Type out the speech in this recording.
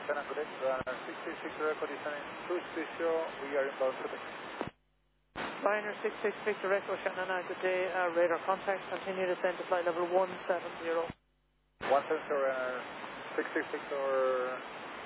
China, good day. Runner 636 record descending to Stisho. We are inbound to the Liner 666 Victor Echo, Shannon, good day. Radar contact, continue to descend to flight level 170. 170, 666 or